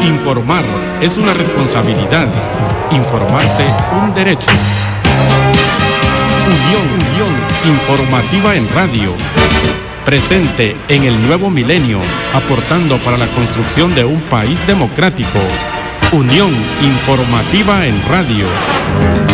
Informar es una responsabilidad. Informarse un derecho. Unión Informativa en Radio. Presente en el nuevo milenio, aportando para la construcción de un país democrático. Unión Informativa en Radio.